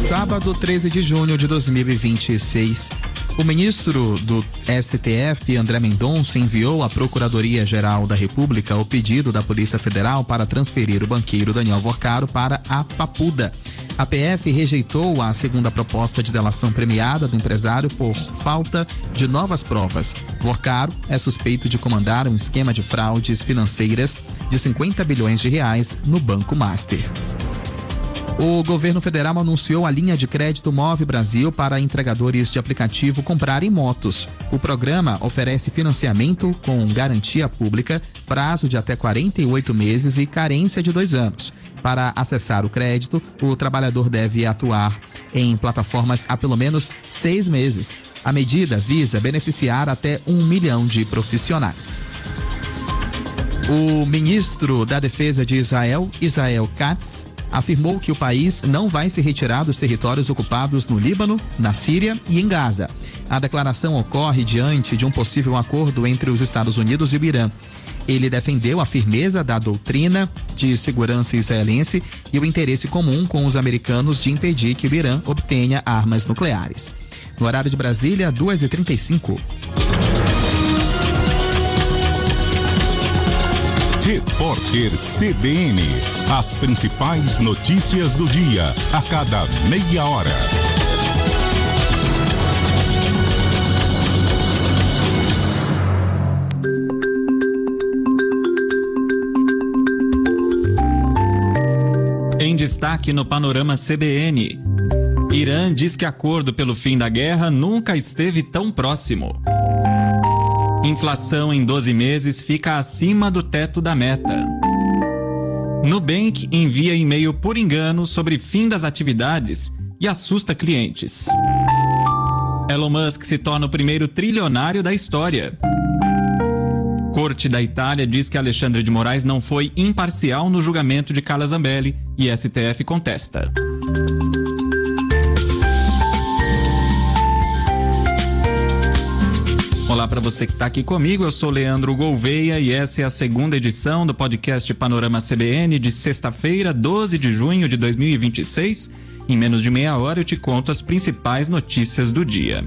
Sábado, 13 de junho de 2026. O ministro do STF, André Mendonça, enviou à Procuradoria-Geral da República o pedido da Polícia Federal para transferir o banqueiro Daniel Vorcaro para a Papuda. A PF rejeitou a segunda proposta de delação premiada do empresário por falta de novas provas. Vorcaro é suspeito de comandar um esquema de fraudes financeiras de 50 bilhões de reais no Banco Master. O governo federal anunciou a linha de crédito Move Brasil para entregadores de aplicativo comprarem motos. O programa oferece financiamento com garantia pública, prazo de até 48 meses e carência de 2 anos. Para acessar o crédito, o trabalhador deve atuar em plataformas há pelo menos 6 meses. A medida visa beneficiar até 1 milhão de profissionais. O ministro da Defesa de Israel, Israel Katz, afirmou que o país não vai se retirar dos territórios ocupados no Líbano, na Síria e em Gaza. A declaração ocorre diante de um possível acordo entre os Estados Unidos e o Irã. Ele defendeu a firmeza da doutrina de segurança israelense e o interesse comum com os americanos de impedir que o Irã obtenha armas nucleares. No horário de Brasília, 2h35. Repórter CBN. As principais notícias do dia, a cada meia hora. Em destaque no Panorama CBN. Irã diz que acordo pelo fim da guerra nunca esteve tão próximo. Inflação em 12 meses fica acima do teto da meta. Nubank envia e-mail por engano sobre fim das atividades e assusta clientes. Elon Musk se torna o primeiro trilionário da história. Corte da Itália diz que Alexandre de Moraes não foi imparcial no julgamento de Carla Zambelli e STF contesta. Olá para você que está aqui comigo, eu sou Leandro Gouveia e essa é a segunda edição do podcast Panorama CBN de sexta-feira, 12 de junho de 2026. Em menos de meia hora eu te conto as principais notícias do dia.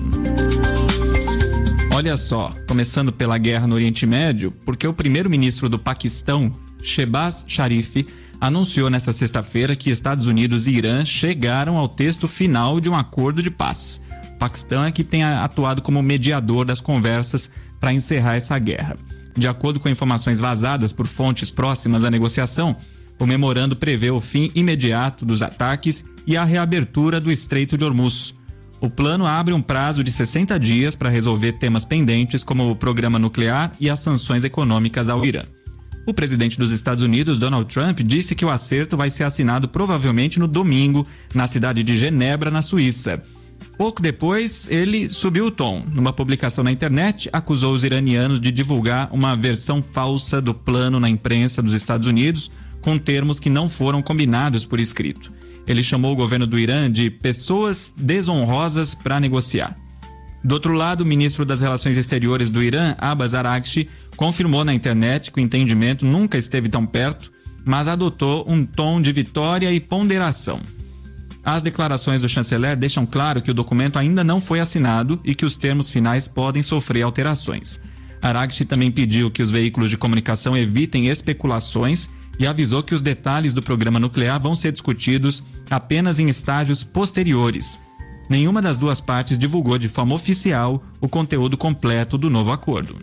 Olha só, começando pela guerra no Oriente Médio, porque o primeiro-ministro do Paquistão, Shehbaz Sharif, anunciou nesta sexta-feira que Estados Unidos e Irã chegaram ao texto final de um acordo de paz. O Paquistão é que tem atuado como mediador das conversas para encerrar essa guerra. De acordo com informações vazadas por fontes próximas à negociação, o memorando prevê o fim imediato dos ataques e a reabertura do Estreito de Hormuz. O plano abre um prazo de 60 dias para resolver temas pendentes como o programa nuclear e as sanções econômicas ao Irã. O presidente dos Estados Unidos, Donald Trump, disse que o acerto vai ser assinado provavelmente no domingo, na cidade de Genebra, na Suíça. Pouco depois, ele subiu o tom. Numa publicação na internet, acusou os iranianos de divulgar uma versão falsa do plano na imprensa dos Estados Unidos, com termos que não foram combinados por escrito. Ele chamou o governo do Irã de pessoas desonrosas para negociar. Do outro lado, o ministro das Relações Exteriores do Irã, Abbas Araghchi, confirmou na internet que o entendimento nunca esteve tão perto, mas adotou um tom de vitória e ponderação. As declarações do chanceler deixam claro que o documento ainda não foi assinado e que os termos finais podem sofrer alterações. Araghchi também pediu que os veículos de comunicação evitem especulações e avisou que os detalhes do programa nuclear vão ser discutidos apenas em estágios posteriores. Nenhuma das duas partes divulgou de forma oficial o conteúdo completo do novo acordo.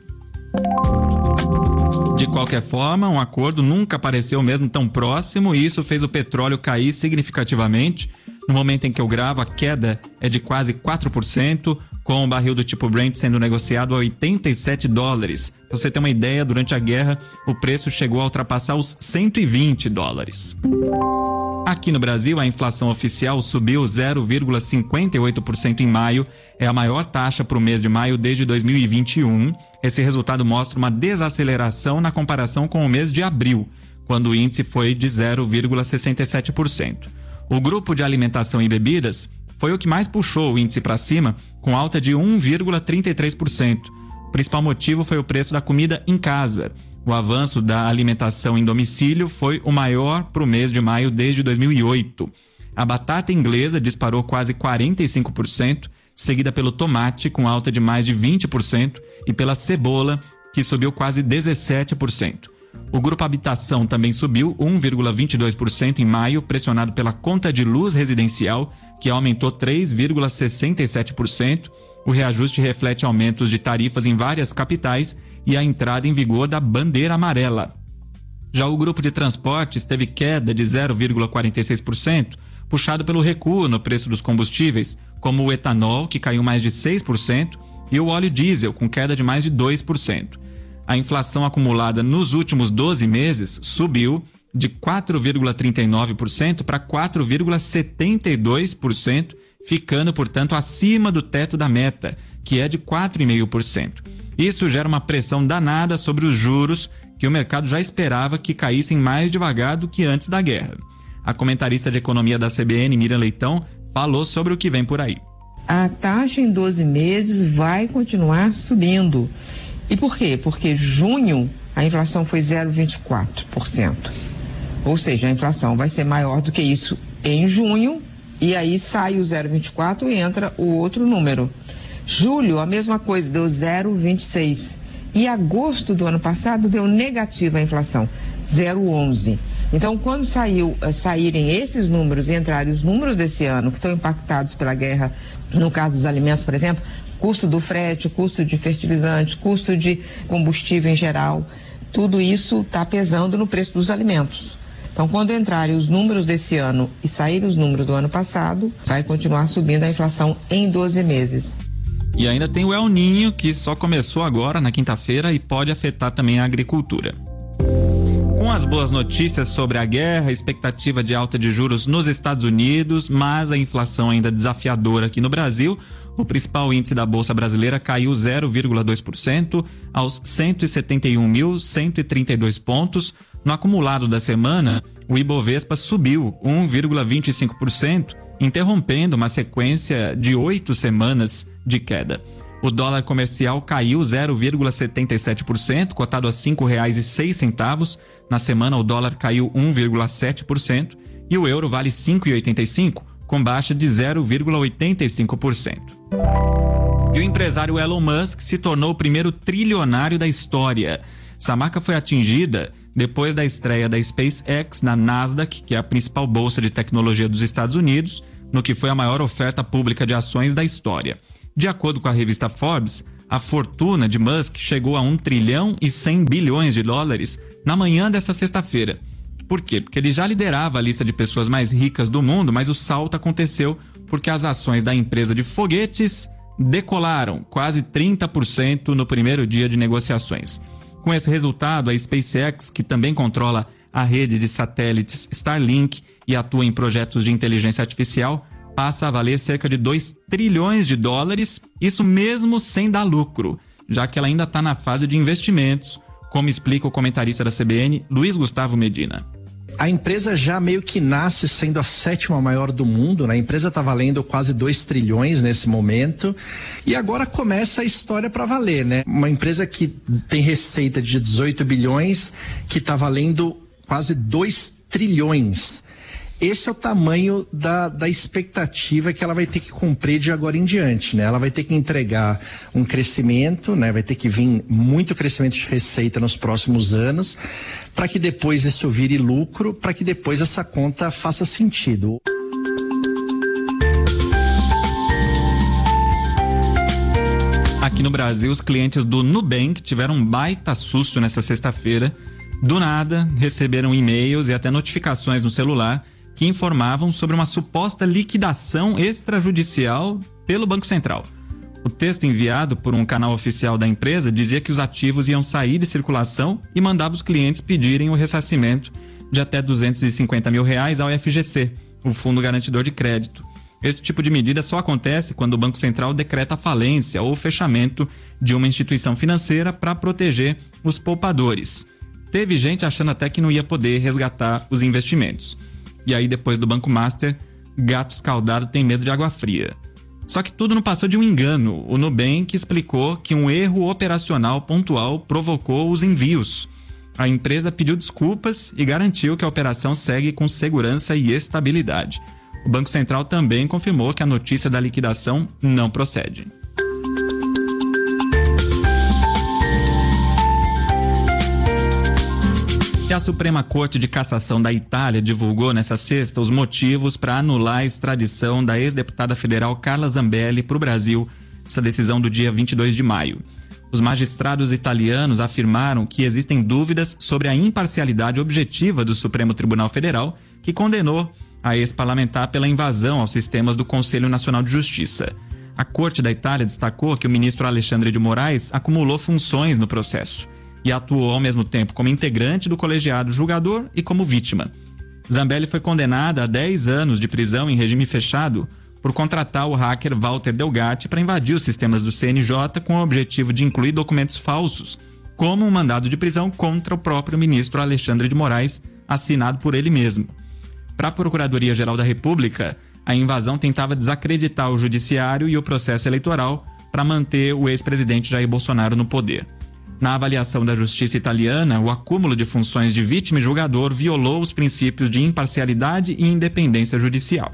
De qualquer forma, um acordo nunca pareceu mesmo tão próximo e isso fez o petróleo cair significativamente. No momento em que eu gravo, a queda é de quase 4%, com o barril do tipo Brent sendo negociado a $87. Pra você ter uma ideia, durante a guerra, o preço chegou a ultrapassar os $120. Aqui no Brasil, a inflação oficial subiu 0,58% em maio, é a maior taxa para o mês de maio desde 2021. Esse resultado mostra uma desaceleração na comparação com o mês de abril, quando o índice foi de 0,67%. O grupo de alimentação e bebidas foi o que mais puxou o índice para cima, com alta de 1,33%. O principal motivo foi o preço da comida em casa. O avanço da alimentação em domicílio foi o maior para o mês de maio desde 2008. A batata inglesa disparou quase 45%, seguida pelo tomate, com alta de mais de 20%, e pela cebola, que subiu quase 17%. O grupo habitação também subiu 1,22% em maio, pressionado pela conta de luz residencial, que aumentou 3,67%. O reajuste reflete aumentos de tarifas em várias capitais e a entrada em vigor da bandeira amarela. Já o grupo de transportes teve queda de 0,46%, puxado pelo recuo no preço dos combustíveis, como o etanol, que caiu mais de 6%, e o óleo diesel, com queda de mais de 2%. A inflação acumulada nos últimos 12 meses subiu de 4,39% para 4,72%, ficando, portanto, acima do teto da meta, que é de 4,5%. Isso gera uma pressão danada sobre os juros, que o mercado já esperava que caíssem mais devagar do que antes da guerra. A comentarista de economia da CBN, Miriam Leitão, falou sobre o que vem por aí. A taxa em 12 meses vai continuar subindo. E por quê? Porque junho a inflação foi 0,24%. Ou seja, a inflação vai ser maior do que isso em junho, e aí sai o 0,24 e entra o outro número. Julho, a mesma coisa, deu 0,26%. E agosto do ano passado deu negativa a inflação, 0,11%. Então, quando saírem esses números e entrarem os números desse ano, que estão impactados pela guerra, no caso dos alimentos, por exemplo, custo do frete, custo de fertilizante, custo de combustível em geral, tudo isso está pesando no preço dos alimentos. Então, quando entrarem os números desse ano e saírem os números do ano passado, vai continuar subindo a inflação em 12 meses. E ainda tem o El Niño, que só começou agora, na quinta-feira, e pode afetar também a agricultura. Com as boas notícias sobre a guerra, expectativa de alta de juros nos Estados Unidos, mas a inflação ainda desafiadora aqui no Brasil, o principal índice da Bolsa Brasileira caiu 0,2% aos 171.132 pontos. No acumulado da semana, o Ibovespa subiu 1,25%, interrompendo uma sequência de 8 semanas de queda. O dólar comercial caiu 0,77%, cotado a R$ 5,06. Na semana, o dólar caiu 1,7% e o euro vale R$ 5,85, com baixa de 0,85%. E o empresário Elon Musk se tornou o primeiro trilionário da história. Essa marca foi atingida depois da estreia da SpaceX na Nasdaq, que é a principal bolsa de tecnologia dos Estados Unidos, no que foi a maior oferta pública de ações da história. De acordo com a revista Forbes, a fortuna de Musk chegou a 1 trilhão e 100 bilhões de dólares na manhã dessa sexta-feira. Por quê? Porque ele já liderava a lista de pessoas mais ricas do mundo, mas o salto aconteceu porque as ações da empresa de foguetes decolaram quase 30% no primeiro dia de negociações. Com esse resultado, a SpaceX, que também controla a rede de satélites Starlink e atua em projetos de inteligência artificial, passa a valer cerca de 2 trilhões de dólares, isso mesmo sem dar lucro, já que ela ainda está na fase de investimentos, como explica o comentarista da CBN, Luiz Gustavo Medina. A empresa já meio que nasce sendo a 7ª maior do mundo, né? A empresa está valendo quase 2 trilhões nesse momento e agora começa a história para valer, né? Uma empresa que tem receita de 18 bilhões, que está valendo quase 2 trilhões. Esse é o tamanho da expectativa que ela vai ter que cumprir de agora em diante, né? Ela vai ter que entregar um crescimento, né? Vai ter que vir muito crescimento de receita nos próximos anos, para que depois isso vire lucro, para que depois essa conta faça sentido. Aqui no Brasil, os clientes do Nubank tiveram um baita susto nessa sexta-feira. Do nada, receberam e-mails e até notificações no celular que informavam sobre uma suposta liquidação extrajudicial pelo Banco Central. O texto enviado por um canal oficial da empresa dizia que os ativos iam sair de circulação e mandava os clientes pedirem o ressarcimento de até R$250 mil ao FGC, o Fundo Garantidor de Crédito. Esse tipo de medida só acontece quando o Banco Central decreta a falência ou o fechamento de uma instituição financeira para proteger os poupadores. Teve gente achando até que não ia poder resgatar os investimentos. E aí, depois do Banco Master, gato escaldado tem medo de água fria. Só que tudo não passou de um engano. O Nubank explicou que um erro operacional pontual provocou os envios. A empresa pediu desculpas e garantiu que a operação segue com segurança e estabilidade. O Banco Central também confirmou que a notícia da liquidação não procede. E a Suprema Corte de Cassação da Itália divulgou nesta sexta os motivos para anular a extradição da ex-deputada federal Carla Zambelli para o Brasil, essa decisão do dia 22 de maio. Os magistrados italianos afirmaram que existem dúvidas sobre a imparcialidade objetiva do Supremo Tribunal Federal, que condenou a ex-parlamentar pela invasão aos sistemas do Conselho Nacional de Justiça. A Corte da Itália destacou que o ministro Alexandre de Moraes acumulou funções no processo e atuou ao mesmo tempo como integrante do colegiado julgador e como vítima. Zambelli foi condenada a 10 anos de prisão em regime fechado por contratar o hacker Walter Delgatti para invadir os sistemas do CNJ com o objetivo de incluir documentos falsos, como um mandado de prisão contra o próprio ministro Alexandre de Moraes, assinado por ele mesmo. Para a Procuradoria-Geral da República, a invasão tentava desacreditar o judiciário e o processo eleitoral para manter o ex-presidente Jair Bolsonaro no poder. Na avaliação da justiça italiana, o acúmulo de funções de vítima e julgador violou os princípios de imparcialidade e independência judicial.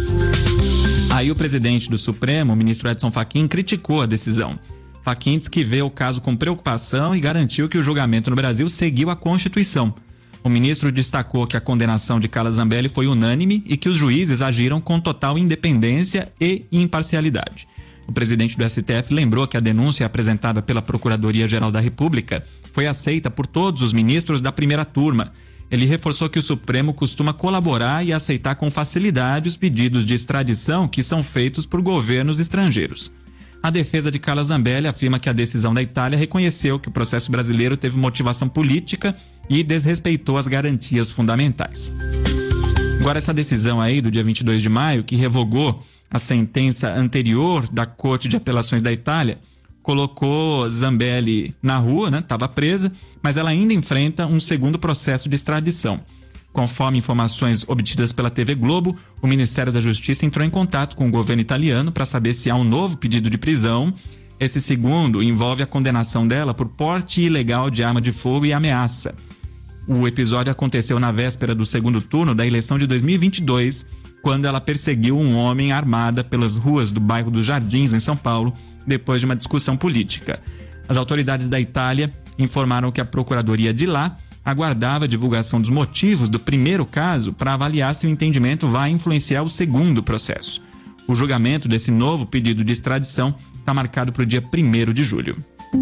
Aí o presidente do Supremo, o ministro Edson Fachin, criticou a decisão. Fachin disse que vê o caso com preocupação e garantiu que o julgamento no Brasil seguiu a Constituição. O ministro destacou que a condenação de Carla Zambelli foi unânime e que os juízes agiram com total independência e imparcialidade. O presidente do STF lembrou que a denúncia apresentada pela Procuradoria-Geral da República foi aceita por todos os ministros da primeira turma. Ele reforçou que o Supremo costuma colaborar e aceitar com facilidade os pedidos de extradição que são feitos por governos estrangeiros. A defesa de Carla Zambelli afirma que a decisão da Itália reconheceu que o processo brasileiro teve motivação política e desrespeitou as garantias fundamentais. Agora, essa decisão aí do dia 22 de maio, que revogou a sentença anterior da Corte de Apelações da Itália, colocou Zambelli na rua, estava presa, mas ela ainda enfrenta um segundo processo de extradição. Conforme informações obtidas pela TV Globo, o Ministério da Justiça entrou em contato com o governo italiano para saber se há um novo pedido de prisão. Esse segundo envolve a condenação dela por porte ilegal de arma de fogo e ameaça. O episódio aconteceu na véspera do segundo turno da eleição de 2022, quando ela perseguiu um homem armada pelas ruas do bairro dos Jardins, em São Paulo, depois de uma discussão política. As autoridades da Itália informaram que a procuradoria de lá aguardava a divulgação dos motivos do primeiro caso para avaliar se o entendimento vai influenciar o segundo processo. O julgamento desse novo pedido de extradição está marcado para o dia 1º de julho.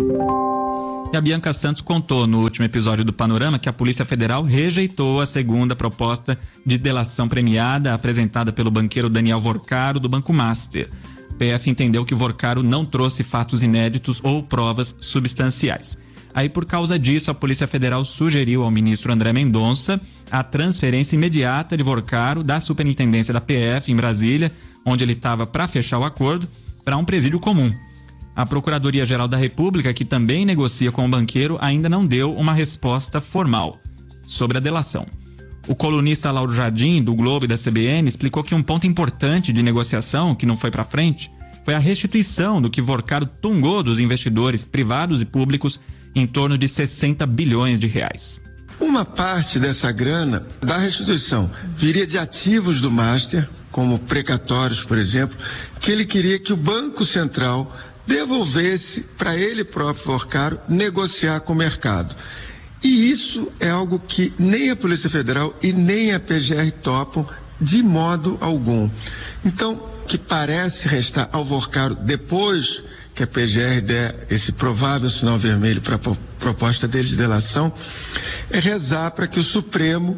E a Bianca Santos contou no último episódio do Panorama que a Polícia Federal rejeitou a segunda proposta de delação premiada apresentada pelo banqueiro Daniel Vorcaro do Banco Master. O PF entendeu que Vorcaro não trouxe fatos inéditos ou provas substanciais. Aí, por causa disso, a Polícia Federal sugeriu ao ministro André Mendonça a transferência imediata de Vorcaro da superintendência da PF em Brasília, onde ele estava para fechar o acordo, para um presídio comum. A Procuradoria-Geral da República, que também negocia com o banqueiro, ainda não deu uma resposta formal sobre a delação. O colunista Lauro Jardim, do Globo e da CBN, explicou que um ponto importante de negociação, que não foi para frente, foi a restituição do que Vorcaro tungou dos investidores privados e públicos em torno de 60 bilhões de reais. Uma parte dessa grana da restituição viria de ativos do Master, como precatórios, por exemplo, que ele queria que o Banco Central devolvesse para ele próprio, Vorcaro, negociar com o mercado. E isso é algo que nem a Polícia Federal e nem a PGR topam de modo algum. Então, o que parece restar ao Vorcaro, depois que a PGR der esse provável sinal vermelho para a proposta deles de delação, é rezar para que o Supremo,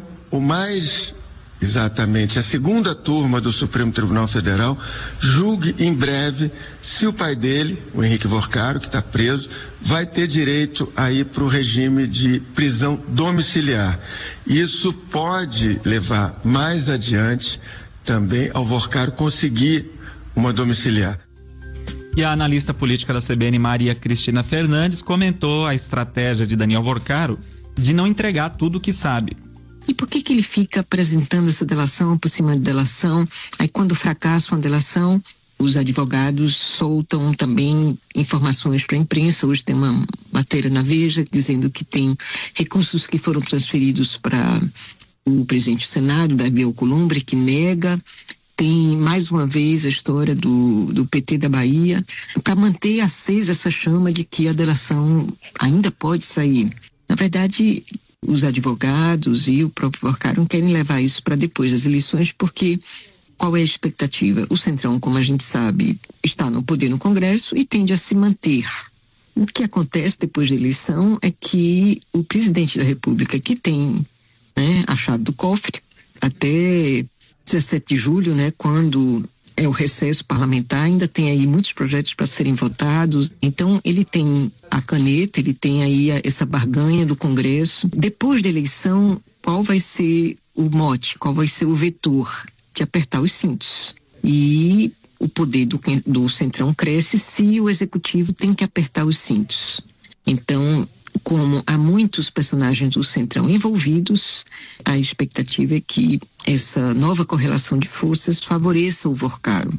exatamente a segunda turma do Supremo Tribunal Federal, julgue em breve se o pai dele, o Henrique Vorcaro, que está preso, vai ter direito a ir para o regime de prisão domiciliar. Isso pode levar mais adiante também ao Vorcaro conseguir uma domiciliar. E a analista política da CBN, Maria Cristina Fernandes, comentou a estratégia de Daniel Vorcaro de não entregar tudo o que sabe. E por que ele fica apresentando essa delação por cima de delação? Aí quando fracassa uma delação, os advogados soltam também informações para a imprensa. Hoje tem uma matéria na Veja dizendo que tem recursos que foram transferidos para o presidente do Senado, Davi Alcolumbre, que nega. tem mais uma vez a história do PT da Bahia, para manter acesa essa chama de que a delação ainda pode sair. Na verdade, os advogados e o próprio Porcaro querem levar isso para depois das eleições, porque qual é a expectativa? O Centrão, como a gente sabe, está no poder no Congresso e tende a se manter. O que acontece depois da eleição é que o presidente da República, que tem, né, a chave do cofre, até 17 de julho, né, quando é o recesso parlamentar, ainda tem aí muitos projetos para serem votados. Então, ele tem a caneta, ele tem aí essa barganha do Congresso. Depois da eleição, qual vai ser o mote, qual vai ser o vetor de apertar os cintos? E o poder do Centrão cresce se o Executivo tem que apertar os cintos. Então, como há muitos personagens do Centrão envolvidos, a expectativa é que essa nova correlação de forças favoreça o Porcaro.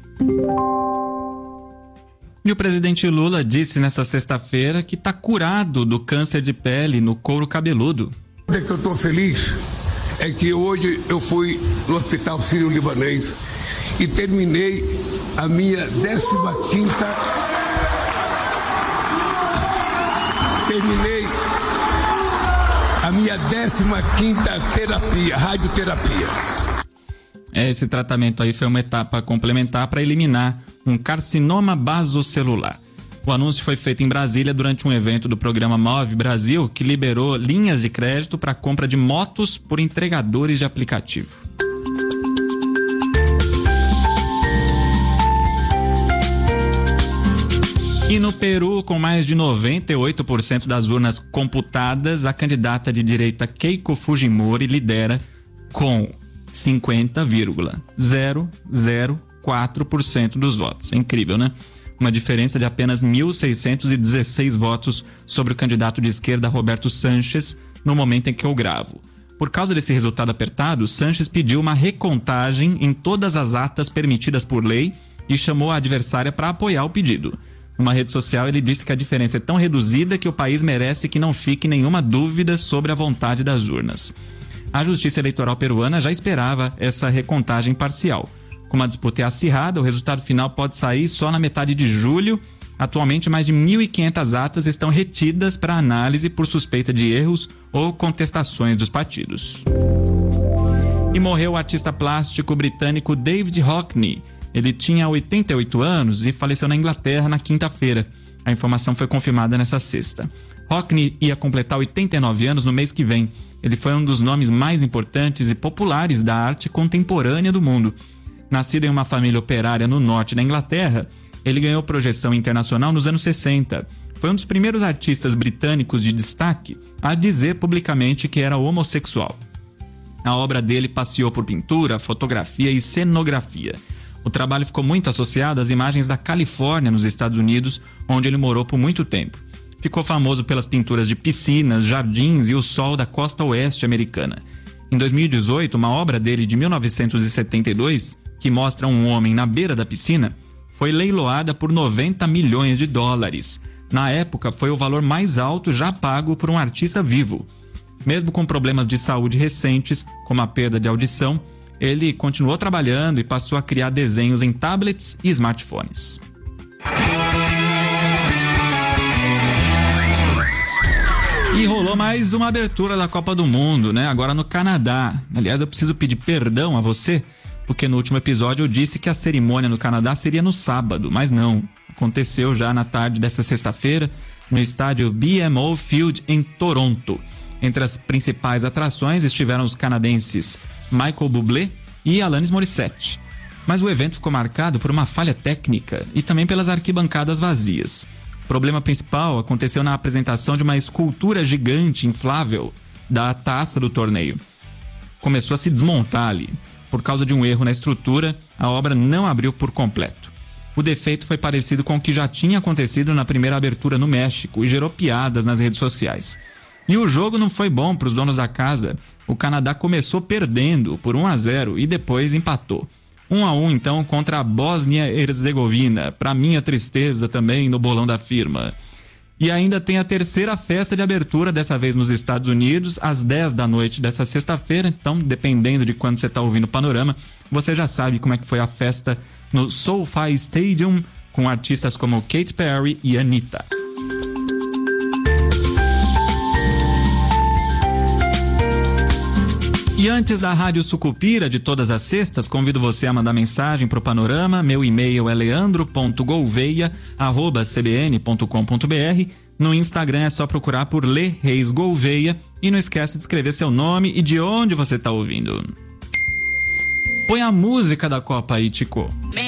E o presidente Lula disse nesta sexta-feira que está curado do câncer de pele no couro cabeludo. O que eu estou feliz é que hoje eu fui no Hospital Sírio-Libanês e terminei a minha 15ª terapia, radioterapia. Esse tratamento aí foi uma etapa complementar para eliminar um carcinoma basocelular. O anúncio foi feito em Brasília durante um evento do programa Move Brasil, que liberou linhas de crédito para a compra de motos por entregadores de aplicativo. E no Peru, com mais de 98% das urnas computadas, a candidata de direita Keiko Fujimori lidera com 50,004% dos votos. É incrível, né? Uma diferença de apenas 1.616 votos sobre o candidato de esquerda Roberto Sanches no momento em que eu gravo. Por causa desse resultado apertado, Sanches pediu uma recontagem em todas as atas permitidas por lei e chamou a adversária para apoiar o pedido. Numa rede social, ele disse que a diferença é tão reduzida que o país merece que não fique nenhuma dúvida sobre a vontade das urnas. A Justiça Eleitoral peruana já esperava essa recontagem parcial. Como a disputa é acirrada, o resultado final pode sair só na metade de julho. Atualmente, mais de 1.500 atas estão retidas para análise por suspeita de erros ou contestações dos partidos. E morreu o artista plástico britânico David Hockney. Ele tinha 88 anos e faleceu na Inglaterra na quinta-feira. A informação foi confirmada nessa sexta. Hockney ia completar 89 anos no mês que vem. Ele foi um dos nomes mais importantes e populares da arte contemporânea do mundo. Nascido em uma família operária no norte da Inglaterra, ele ganhou projeção internacional nos anos 60. Foi um dos primeiros artistas britânicos de destaque a dizer publicamente que era homossexual. A obra dele passeou por pintura, fotografia e cenografia. O trabalho ficou muito associado às imagens da Califórnia, nos Estados Unidos, onde ele morou por muito tempo. Ficou famoso pelas pinturas de piscinas, jardins e o sol da costa oeste americana. Em 2018, uma obra dele de 1972, que mostra um homem na beira da piscina, foi leiloada por $90 milhões. Na época, foi o valor mais alto já pago por um artista vivo. Mesmo com problemas de saúde recentes, como a perda de audição, ele continuou trabalhando e passou a criar desenhos em tablets e smartphones. E rolou mais uma abertura da Copa do Mundo, né? Agora no Canadá. Aliás, eu preciso pedir perdão a você, porque no último episódio eu disse que a cerimônia no Canadá seria no sábado, mas não. Aconteceu já na tarde desta sexta-feira, no estádio BMO Field, em Toronto. Entre as principais atrações estiveram os canadenses Michael Bublé e Alanis Morissette. Mas o evento ficou marcado por uma falha técnica e também pelas arquibancadas vazias. O problema principal aconteceu na apresentação de uma escultura gigante inflável da taça do torneio. Começou a se desmontar ali. Por causa de um erro na estrutura, a obra não abriu por completo. O defeito foi parecido com o que já tinha acontecido na primeira abertura no México e gerou piadas nas redes sociais. E o jogo não foi bom para os donos da casa. O Canadá começou perdendo por 1-0 e depois empatou. 1-1 então contra a Bósnia-Herzegovina, para minha tristeza também no bolão da firma. E ainda tem a terceira festa de abertura, dessa vez nos Estados Unidos, às 10 da noite dessa sexta-feira. Então, dependendo de quando você está ouvindo o Panorama, você já sabe como é que foi a festa no SoFi Stadium, com artistas como Katy Perry e Anitta. E antes da Rádio Sucupira, de todas as sextas, convido você a mandar mensagem para o Panorama. Meu e-mail é leandro.gouveia@cbn.com.br. No Instagram é só procurar por Lê Reis Gouveia. E não esquece de escrever seu nome e de onde você está ouvindo. Põe a música da Copa aí, Tico.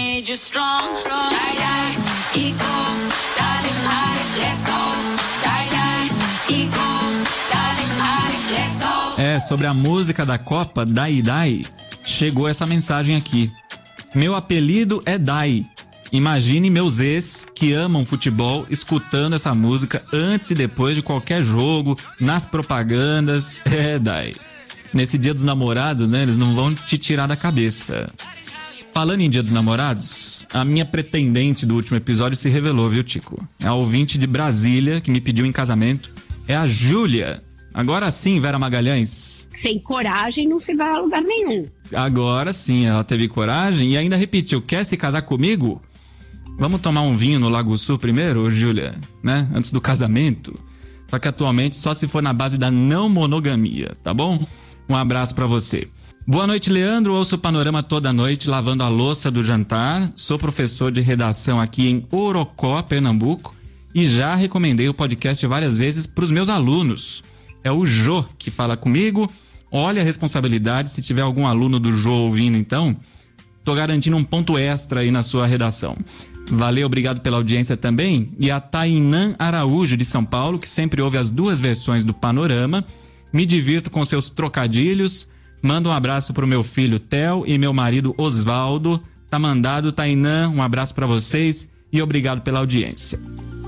É, sobre a música da Copa, Dai Dai, chegou essa mensagem aqui. Meu apelido é Dai. Imagine meus ex que amam futebol escutando essa música antes e depois de qualquer jogo, nas propagandas. É, Dai. Nesse Dia dos Namorados, né, eles não vão te tirar da cabeça. Falando em Dia dos Namorados, a minha pretendente do último episódio se revelou, viu, Tico? É a ouvinte de Brasília que me pediu em casamento. É a Júlia. Agora sim, Vera Magalhães. Sem coragem não se vai a lugar nenhum. Agora sim, ela teve coragem e ainda repetiu, quer se casar comigo? Vamos tomar um vinho no Lago Sul primeiro, Júlia, né? Antes do casamento. Só que atualmente só se for na base da não monogamia, tá bom? Um abraço pra você. Boa noite, Leandro. Ouço o Panorama toda noite lavando a louça do jantar. Sou professor de redação aqui em Orocó, Pernambuco. E já recomendei o podcast várias vezes pros meus alunos. É o Jô que fala comigo. Olha a responsabilidade, se tiver algum aluno do Jô ouvindo, então, tô garantindo um ponto extra aí na sua redação. Valeu, obrigado pela audiência também. E a Tainã Araújo, de São Paulo, que sempre ouve as duas versões do Panorama. Me divirto com seus trocadilhos. Manda um abraço pro meu filho Theo e meu marido Osvaldo. Tá mandado, Tainã, um abraço para vocês e obrigado pela audiência.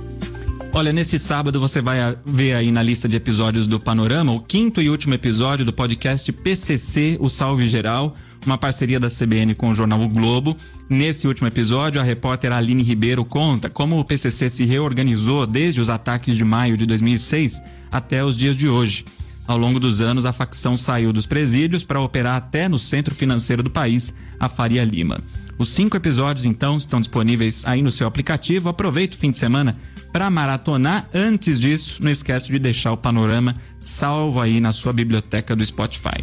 Olha, nesse sábado você vai ver aí na lista de episódios do Panorama o 5º e último episódio do podcast PCC, o Salve Geral, uma parceria da CBN com o jornal O Globo. Nesse último episódio, a repórter Aline Ribeiro conta como o PCC se reorganizou desde os ataques de maio de 2006 até os dias de hoje. Ao longo dos anos, a facção saiu dos presídios para operar até no centro financeiro do país, a Faria Lima. Os 5 episódios, então, estão disponíveis aí no seu aplicativo. Aproveite o fim de semana para maratonar. Antes disso, não esquece de deixar o Panorama salvo aí na sua biblioteca do Spotify.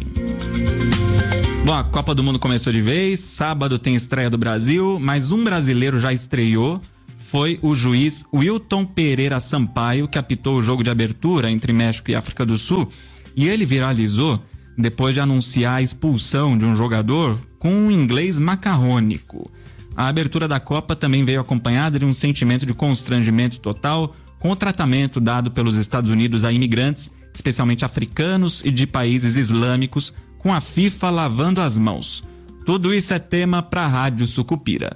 Bom, a Copa do Mundo começou de vez. Sábado tem estreia do Brasil, mas um brasileiro já estreou. Foi o juiz Wilton Pereira Sampaio, que apitou o jogo de abertura entre México e África do Sul. E ele viralizou depois de anunciar a expulsão de um jogador com um inglês macarrônico. A abertura da Copa também veio acompanhada de um sentimento de constrangimento total com o tratamento dado pelos Estados Unidos a imigrantes, especialmente africanos e de países islâmicos, com a FIFA lavando as mãos. Tudo isso é tema para a Rádio Sucupira.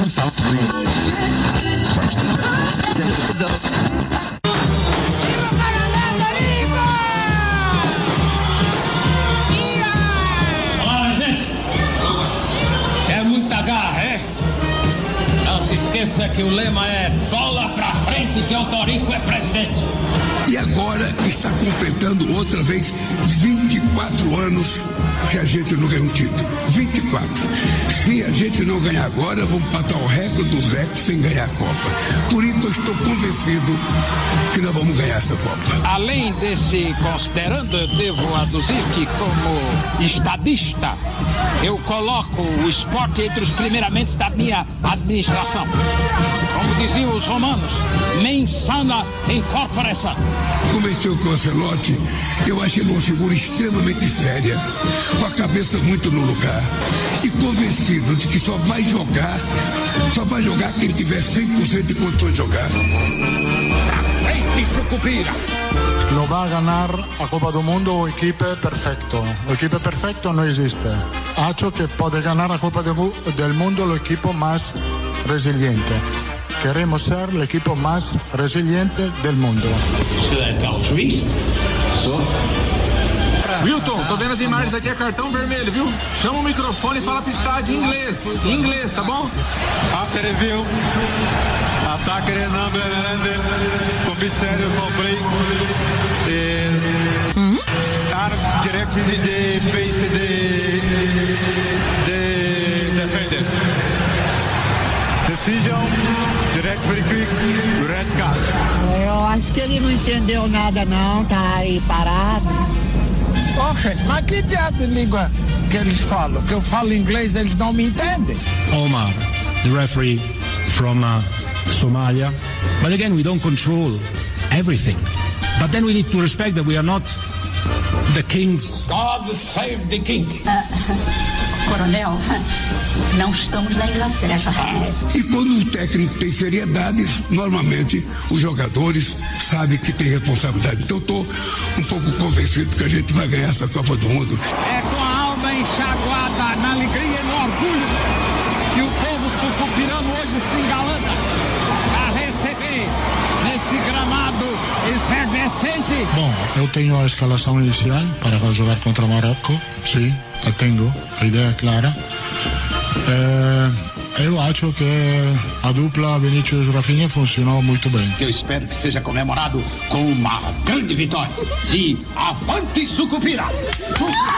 Olá, gente! É muita garra, é? Não se esqueça que o lema é bola pra frente que o Torico é presidente. E agora está completando outra vez 24 anos que a gente não ganhou um título. 24. Se a gente não ganhar agora, vamos patar o recorde dos recordes sem ganhar a Copa. Por isso eu estou convencido que nós vamos ganhar essa Copa. Além desse considerando, eu devo aduzir que como estadista, eu coloco o esporte entre os primeiramente da minha administração. Como diziam os romanos, mens sana in corpore sano. Conversei com o Ancelotti, eu achei ele uma figura extremamente séria, com a cabeça muito no lugar, e convencido de que só vai jogar quem tiver 100% de controle de jogar. Pra frente, Sucupira! Lo va a ganar a Copa do Mundo o equipe perfecto. O equipe perfecto no existe. Acho que puede ganar a Copa del Mundo el equipo más resiliente. Queremos ser el equipo más resiliente del mundo. Você é altruísta? Sou. Wilton, tô vendo as imagens aqui, é cartão vermelho, viu? Chama o microfone e fala pro estádio em inglês. inglês, tá bom? After review, attacker number 11, comissário Mobley is arms directed in the face the defender. Decision, direct very quick, red card. Eu acho que ele não entendeu nada não, tá aí parado. Poxa, mas que diabo de língua que eles falam? Que eu falo inglês, eles não me entendem. Omar, the referee from Somalia. But again, we don't control everything. But then we need to respect that we are not the kings. God save the king. Coronel, não estamos na Inglaterra. E quando um técnico tem seriedade, normalmente os jogadores sabem que tem responsabilidade. Então eu estou um pouco convencido que a gente vai ganhar essa Copa do Mundo. É com a alma enxaguada, na alegria e no orgulho que o povo sucupirano hoje se engalana a receber nesse gramado efervescente. Bom, eu tenho a escalação inicial para jogar contra Marrocos, sim, a tenho, a ideia é clara. Eu acho que a dupla Vinícius Rafinha funcionou muito bem. Eu espero que seja comemorado com uma grande vitória. E avante Sucupira!